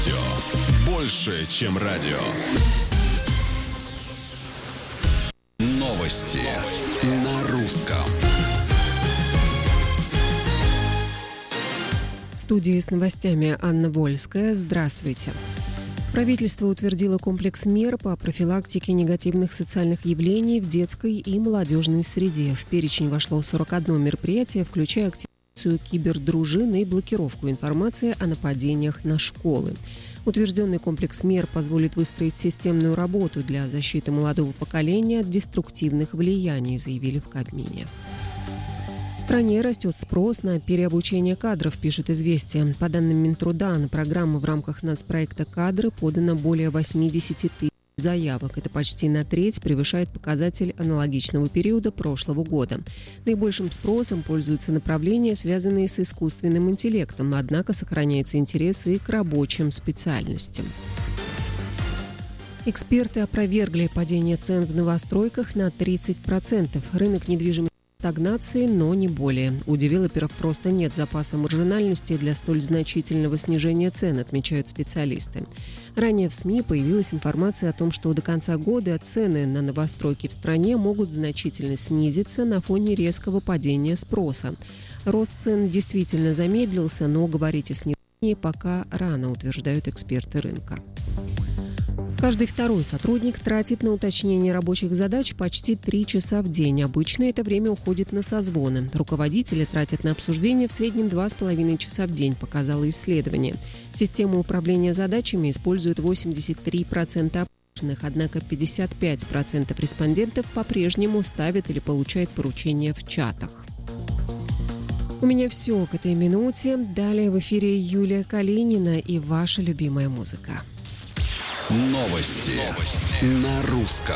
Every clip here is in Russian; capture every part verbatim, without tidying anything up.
радио. Больше, чем радио. Новости на русском. В студии с новостями Анна Вольская. Здравствуйте. Правительство утвердило комплекс мер по профилактике негативных социальных явлений в детской и молодежной среде. В перечень вошло сорок одно мероприятие, включая активацию кибердружин и блокировку информации о нападениях на школы. Утвержденный комплекс мер позволит выстроить системную работу для защиты молодого поколения от деструктивных влияний, заявили в Кабмине. В стране растет спрос на переобучение кадров, пишет «Известия». По данным Минтруда, на программу в рамках нацпроекта «Кадры» подано более восемьдесят тысяч заявок. Это почти на треть превышает показатель аналогичного периода прошлого года. Наибольшим спросом пользуются направления, связанные с искусственным интеллектом, однако сохраняется интерес и к рабочим специальностям. Эксперты опровергли падение цен в новостройках на тридцать процентов. Рынок недвижимости стагнации, но не более. У девелоперов просто нет запаса маржинальности для столь значительного снижения цен, отмечают специалисты. Ранее в СМИ появилась информация о том, что до конца года цены на новостройки в стране могут значительно снизиться на фоне резкого падения спроса. Рост цен действительно замедлился, но говорить о снижении пока рано, утверждают эксперты рынка. Каждый второй сотрудник тратит на уточнение рабочих задач почти три часа в день. Обычно это время уходит на созвоны. Руководители тратят на обсуждение в среднем два с половиной часа в день, показало исследование. Систему управления задачами используют восемьдесят три процента опрошенных, однако пятьдесят пять процентов респондентов по-прежнему ставят или получают поручения в чатах. У меня все к этой минуте. Далее в эфире Юлия Калинина и ваша любимая музыка. Новости. Новости на русском.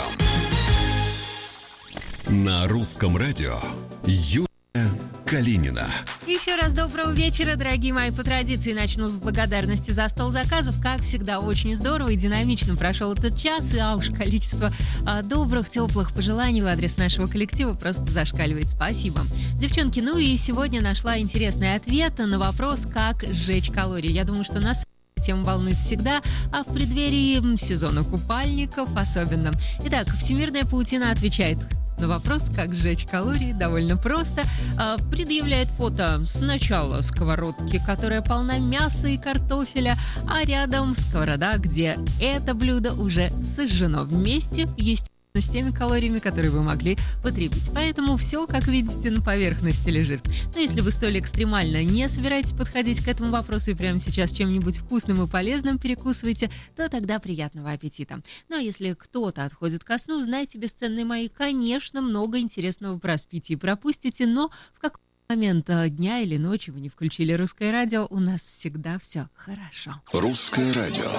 На русском радио Юлия Калинина. Еще раз доброго вечера, дорогие мои. По традиции начну с благодарности за стол заказов. Как всегда, очень здорово и динамично прошел этот час. И а уж количество а, добрых, теплых пожеланий в адрес нашего коллектива просто зашкаливает. Спасибо. Девчонки, ну и сегодня нашла интересный ответ на вопрос, как сжечь калории. Я думаю, что нас тема волнует всегда, а в преддверии сезона купальников особенно. Итак, Всемирная паутина отвечает на вопрос, как сжечь калории, довольно просто. Предъявляет фото сначала сковородки, которая полна мяса и картофеля, а рядом сковорода, где это блюдо уже сожжено вместе, естественно, с теми калориями, которые вы могли потребить. Поэтому все, как видите, на поверхности лежит. Но если вы столь экстремально не собираетесь подходить к этому вопросу и прямо сейчас чем-нибудь вкусным и полезным перекусываете, то тогда приятного аппетита. Ну а если кто-то отходит ко сну, знайте, бесценные мои, конечно, много интересного проспите и пропустите, но в какой момент дня или ночи вы не включили русское радио, у нас всегда все хорошо. Русское радио.